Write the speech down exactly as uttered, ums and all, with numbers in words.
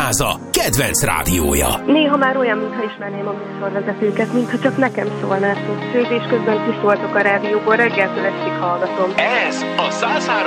Rádióháza kedvenc rádiója. Néha már olyan, mintha ismerném a műsorvezetőket, mintha csak nekem szólnátok. Főzés közben kiszóltok a rádióból, reggeltől estig hallgatom. Ez a száz három